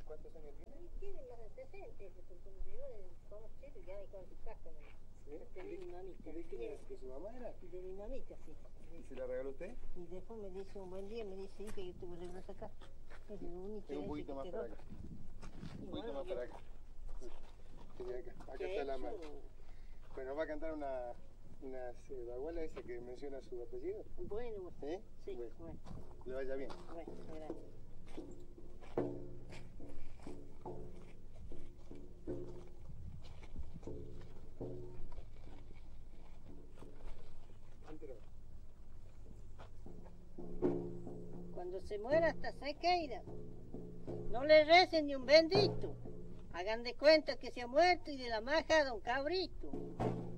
¿Cuántos años tiene? Tiene más de 60, porque como yo conocí, ya me contacto. ¿Sí? De mi mamita. ¿De quién era? ¿De su mamá era? De mi mamita, sí. ¿Y se la regaló usted? Y después me dice un buen día, me dice, hija, yo te voy a regalar acá. Es lo único Tengo un poquito más para acá. Un poquito más para acá. Acá está la mano. Bueno, va a cantar una baguala esa que menciona su apellido. Bueno, ¿Eh? sí, Bueno. bueno. Le vaya bien. Bueno, gracias. Cuando se muera hasta se queda. No le recen ni un bendito. Hagan de cuenta que se ha muerto y de la maja a don Cabrito.